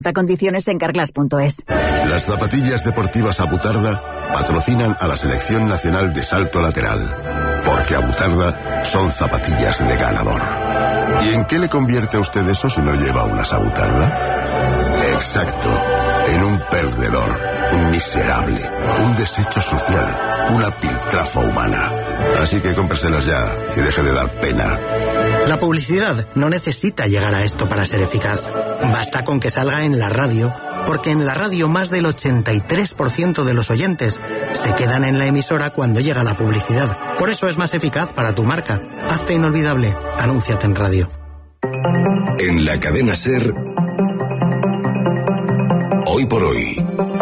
Condiciones en carglass.es. Las zapatillas deportivas Abutarda patrocinan a la Selección Nacional de Salto Lateral, porque Abutarda son zapatillas de ganador. ¿Y en qué le convierte a usted eso si no lleva unas Abutarda? Exacto, en un perdedor, un miserable, un desecho social, una piltrafa humana. Así que cómpreselas ya y deje de dar pena. La publicidad no necesita llegar a esto para ser eficaz. Basta con que salga en la radio, porque en la radio más del 83% de los oyentes se quedan en la emisora cuando llega la publicidad. Por eso es más eficaz para tu marca. Hazte inolvidable. Anúnciate en radio. En la cadena SER, Hoy por Hoy,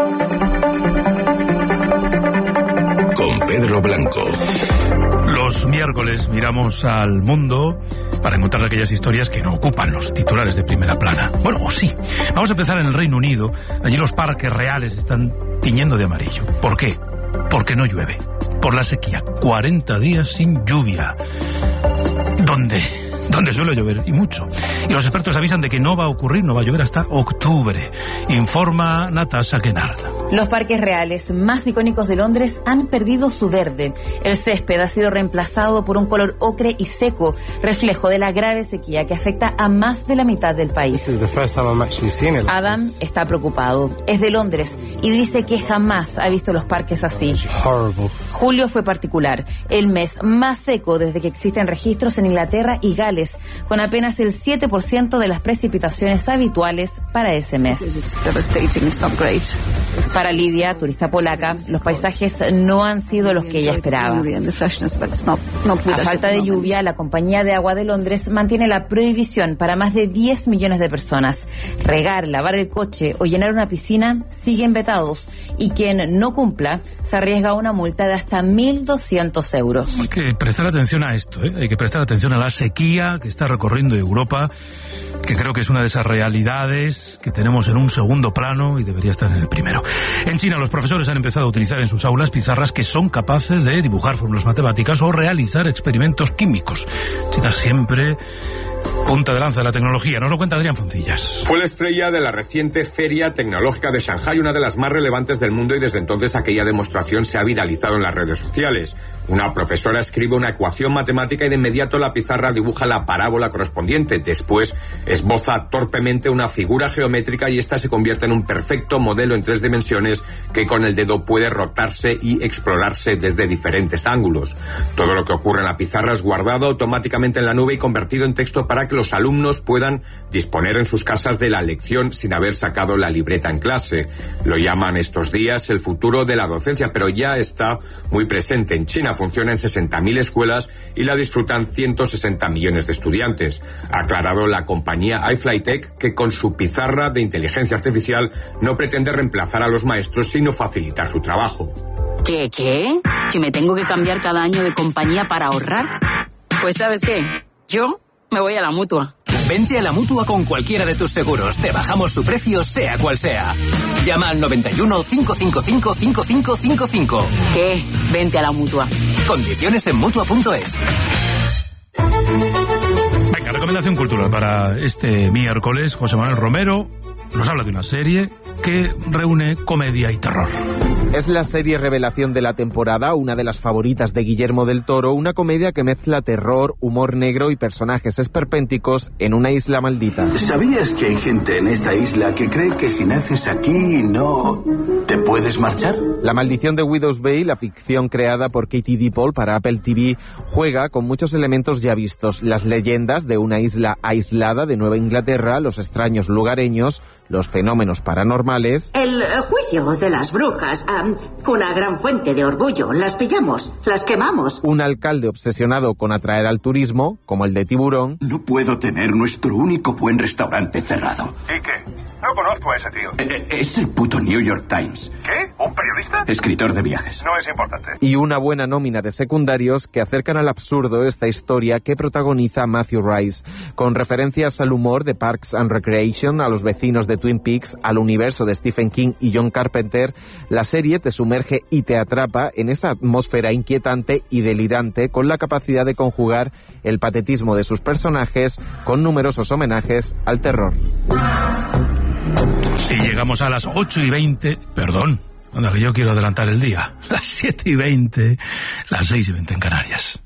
con Pedro Blanco. Los miércoles miramos al mundo para encontrar aquellas historias que no ocupan los titulares de primera plana. Bueno, o sí. Vamos a empezar en el Reino Unido. Allí los parques reales están tiñendo de amarillo. ¿Por qué? Porque no llueve. Por la sequía. 40 días sin lluvia. ¿Dónde suele llover, y mucho. Y los expertos avisan de que no va a ocurrir, no va a llover hasta octubre. Informa Natasha Kennard. Los parques reales más icónicos de Londres han perdido su verde. El césped ha sido reemplazado por un color ocre y seco, reflejo de la grave sequía que afecta a más de la mitad del país. Adam está preocupado. Es de Londres y dice que jamás ha visto los parques así. Julio fue particular, el mes más seco desde que existen registros en Inglaterra y Gales, con apenas el 7% de las precipitaciones habituales para ese mes. Para Lidia, turista polaca, los paisajes no han sido los que ella esperaba. A falta de lluvia, la Compañía de Agua de Londres mantiene la prohibición para más de 10 millones de personas. Regar, lavar el coche o llenar una piscina siguen vetados, y quien no cumpla se arriesga a una multa de hasta 1.200 euros. Hay que prestar atención a esto, ¿eh? Hay que prestar atención a la sequía que está recorriendo Europa, que creo que es una de esas realidades que tenemos en un segundo plano y debería estar en el primero. En China, los profesores han empezado a utilizar en sus aulas pizarras que son capaces de dibujar fórmulas matemáticas o realizar experimentos químicos. China siempre punta de lanza de la tecnología. Nos lo cuenta Adrián Foncillas. Fue la estrella de la reciente Feria Tecnológica de Shanghái, una de las más relevantes del mundo, y desde entonces aquella demostración se ha viralizado en las redes sociales. Una profesora escribe una ecuación matemática y de inmediato la pizarra dibuja la parábola correspondiente. Después esboza torpemente una figura geométrica y esta se convierte en un perfecto modelo en 3 dimensiones que con el dedo puede rotarse y explorarse desde diferentes ángulos. Todo lo que ocurre en la pizarra es guardado automáticamente en la nube y convertido en texto para que los alumnos puedan disponer en sus casas de la lección sin haber sacado la libreta en clase. Lo llaman estos días el futuro de la docencia, pero ya está muy presente en China. Funciona en 60.000 escuelas y la disfrutan 160 millones de estudiantes. Ha aclarado la compañía iFlyTech que con su pizarra de inteligencia artificial no pretende reemplazar a los maestros, sino facilitar su trabajo. ¿Qué? ¿Que me tengo que cambiar cada año de compañía para ahorrar? Pues ¿sabes qué? Yo me voy a la Mutua. Vente a la Mutua con cualquiera de tus seguros. Te bajamos su precio, sea cual sea. Llama al 91 555 5555. ¿Qué? Vente a la Mutua. Condiciones en Mutua.es. Venga, recomendación cultural para este miércoles. José Manuel Romero nos habla de una serie que reúne comedia y terror. Es la serie revelación de la temporada, una de las favoritas de Guillermo del Toro, una comedia que mezcla terror, humor negro y personajes esperpénticos en una isla maldita. ¿Sabías que hay gente en esta isla que cree que si naces aquí no te puedes marchar? La maldición de Widow's Bay, la ficción creada por Katie Dippold para Apple TV, juega con muchos elementos ya vistos. Las leyendas de una isla aislada de Nueva Inglaterra, los extraños lugareños, los fenómenos paranormales. El juicio de las brujas, una gran fuente de orgullo. Las pillamos, las quemamos. Un alcalde obsesionado con atraer al turismo, como el de Tiburón. No puedo tener nuestro único buen restaurante cerrado. ¿Y qué? No conozco a ese tío. Es el puto New York Times. ¿Qué? ¿Un periodista? Escritor de viajes. No es importante. Y una buena nómina de secundarios que acercan al absurdo esta historia que protagoniza Matthew Rice, con referencias al humor de Parks and Recreation, a los vecinos de Twin Peaks, al universo de Stephen King y John Carpenter. La serie te sumerge y te atrapa en esa atmósfera inquietante y delirante, con la capacidad de conjugar el patetismo de sus personajes con numerosos homenajes al terror. Si llegamos a las 8:20, perdón, anda que yo quiero adelantar el día, las 7:20, las 6:20 en Canarias.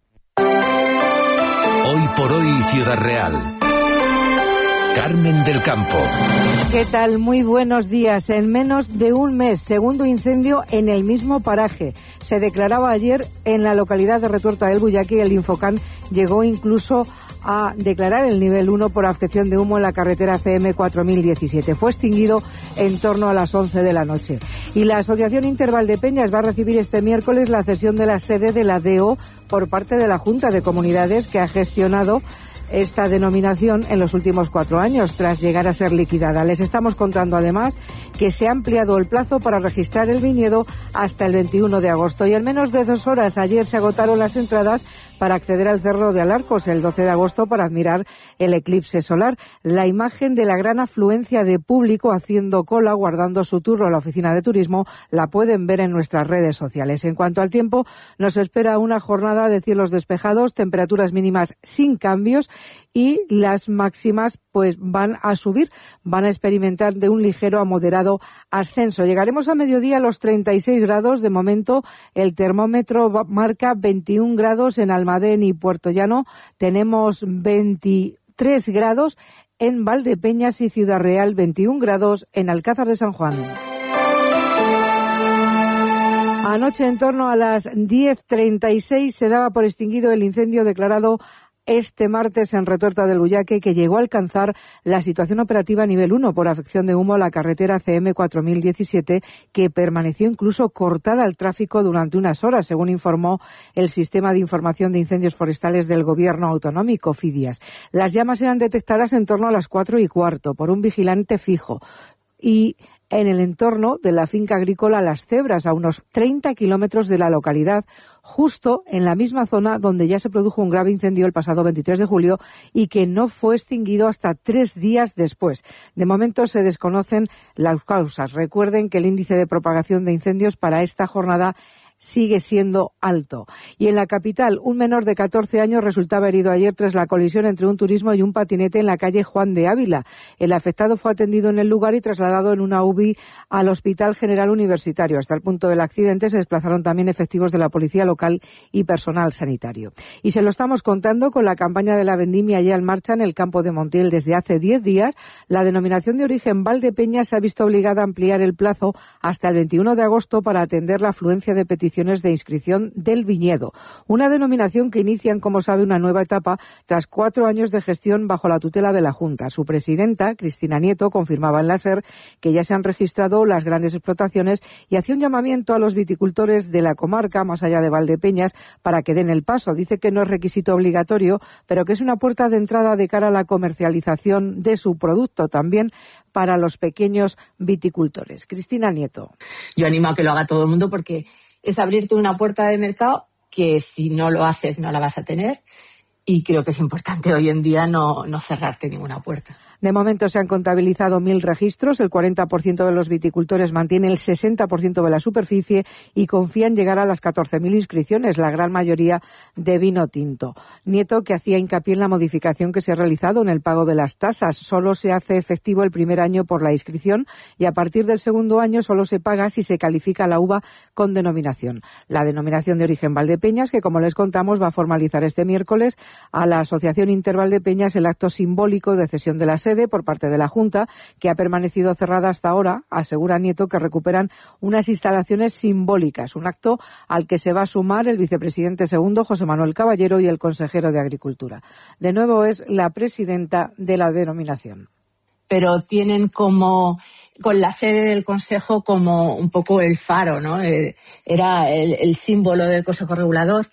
Hoy por hoy, Ciudad Real. Carmen del Campo. ¿Qué tal? Muy buenos días. En menos de un mes, segundo incendio en el mismo paraje. Se declaraba ayer en la localidad de Retuerta del Buyaque y el Infocan llegó incluso a declarar el nivel 1 por afección de humo en la carretera CM 4017. Fue extinguido en torno a las 11 de la noche. Y la Asociación Intervaldepeñas va a recibir este miércoles la cesión de la sede de la DO por parte de la Junta de Comunidades, que ha gestionado esta denominación en los últimos 4 años, tras llegar a ser liquidada. Les estamos contando además que se ha ampliado el plazo para registrar el viñedo hasta el 21 de agosto. Y en menos de 2 horas ayer se agotaron las entradas para acceder al Cerro de Alarcos el 12 de agosto para admirar el eclipse solar. La imagen de la gran afluencia de público haciendo cola, guardando su turno a la oficina de turismo, la pueden ver en nuestras redes sociales. En cuanto al tiempo, nos espera una jornada de cielos despejados, temperaturas mínimas sin cambios y las máximas pues van a subir, van a experimentar de un ligero a moderado ascenso. Llegaremos a mediodía a los 36 grados. De momento el termómetro marca 21 grados en Almadén y Puerto Llano. Tenemos 23 grados en Valdepeñas y Ciudad Real, 21 grados en Alcázar de San Juan. Anoche, en torno a las 10:36, se daba por extinguido el incendio declarado este martes en Retuerta del Buyaque, que llegó a alcanzar la situación operativa nivel 1 por afección de humo a la carretera CM 4017, que permaneció incluso cortada al tráfico durante unas horas, según informó el Sistema de Información de Incendios Forestales del Gobierno Autonómico, FIDIAS. Las llamas eran detectadas en torno a las 4:15 por un vigilante fijo y en el entorno de la finca agrícola Las Cebras, a unos 30 kilómetros de la localidad, justo en la misma zona donde ya se produjo un grave incendio el pasado 23 de julio y que no fue extinguido hasta 3 días después. De momento se desconocen las causas. Recuerden que el índice de propagación de incendios para esta jornada sigue siendo alto. Y en la capital, un menor de 14 años resultaba herido ayer tras la colisión entre un turismo y un patinete en la calle Juan de Ávila. El afectado fue atendido en el lugar y trasladado en una UBI al Hospital General Universitario. Hasta el punto del accidente se desplazaron también efectivos de la policía local y personal sanitario. Y se lo estamos contando con la campaña de la vendimia ya en marcha en el campo de Montiel desde hace 10 días. La denominación de origen Valdepeñas se ha visto obligada a ampliar el plazo hasta el 21 de agosto para atender la afluencia de peticiones de inscripción del viñedo. Una denominación que inician, como sabe, una nueva etapa tras 4 años de gestión bajo la tutela de la Junta. Su presidenta, Cristina Nieto, confirmaba en la SER que ya se han registrado las grandes explotaciones y hacía un llamamiento a los viticultores de la comarca, más allá de Valdepeñas, para que den el paso. Dice que no es requisito obligatorio, pero que es una puerta de entrada de cara a la comercialización de su producto, también para los pequeños viticultores. Cristina Nieto. Yo animo a que lo haga todo el mundo porque es abrirte una puerta de mercado que si no lo haces no la vas a tener, y creo que es importante hoy en día no cerrarte ninguna puerta. De momento se han contabilizado 1.000 registros, el 40% de los viticultores mantiene el 60% de la superficie y confían llegar a las 14.000 inscripciones, la gran mayoría de vino tinto. Nieto, que hacía hincapié en la modificación que se ha realizado en el pago de las tasas, solo se hace efectivo el primer año por la inscripción y a partir del segundo año solo se paga si se califica la uva con denominación. La denominación de origen Valdepeñas, que como les contamos va a formalizar este miércoles a la Asociación Intervaldepeñas el acto simbólico de cesión de la sede por parte de la Junta, que ha permanecido cerrada hasta ahora. Asegura Nieto que recuperan unas instalaciones simbólicas, un acto al que se va a sumar el vicepresidente segundo, José Manuel Caballero, y el consejero de Agricultura. De nuevo es la presidenta de la denominación. Pero tienen como con la sede del Consejo como un poco el faro, ¿no? Era el símbolo del Consejo Regulador.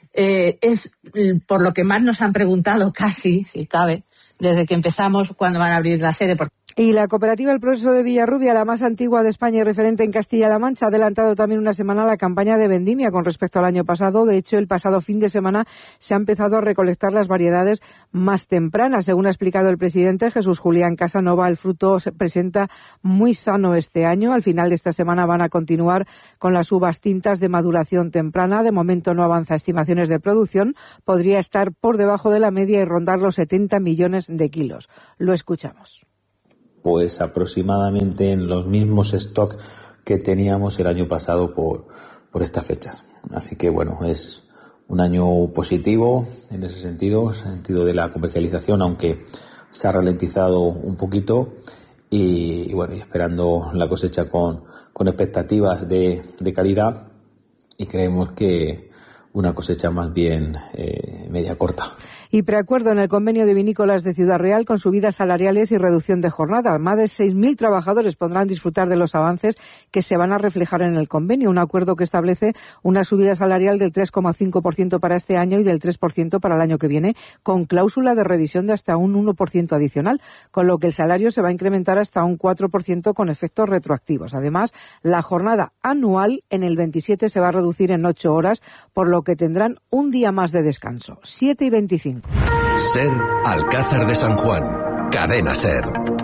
Es por lo que más nos han preguntado, casi, si cabe, desde que empezamos, cuándo van a abrir la sede. Y la cooperativa El Progreso de Villarrubia, la más antigua de España y referente en Castilla-La Mancha, ha adelantado también una semana la campaña de vendimia con respecto al año pasado. De hecho, el pasado fin de semana se ha empezado a recolectar las variedades más tempranas. Según ha explicado el presidente Jesús Julián Casanova, el fruto se presenta muy sano este año. Al final de esta semana van a continuar con las uvas tintas de maduración temprana. De momento no avanza estimaciones de producción. Podría estar por debajo de la media y rondar los 70 millones de kilos. Lo escuchamos. pues aproximadamente en los mismos stocks que teníamos el año pasado por estas fechas. Así que bueno, es un año positivo en ese sentido de la comercialización, aunque se ha ralentizado un poquito, y bueno, y esperando la cosecha con expectativas de calidad, y creemos que una cosecha más bien media corta. Y preacuerdo en el convenio de vinícolas de Ciudad Real con subidas salariales y reducción de jornada. Más de 6.000 trabajadores podrán disfrutar de los avances que se van a reflejar en el convenio. Un acuerdo que establece una subida salarial del 3,5% para este año y del 3% para el año que viene, con cláusula de revisión de hasta un 1% adicional, con lo que el salario se va a incrementar hasta un 4% con efectos retroactivos. Además, la jornada anual en el 27 se va a reducir en 8 horas, por lo que tendrán un día más de descanso, 7 y 25. SER Alcázar de San Juan, Cadena SER.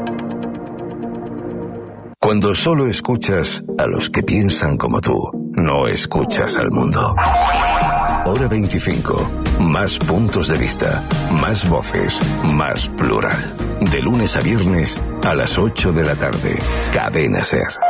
Cuando solo escuchas a los que piensan como tú, no escuchas al mundo. Hora 25. Más puntos de vista, más voces, más plural. De lunes a viernes a las 8 de la tarde. Cadena SER.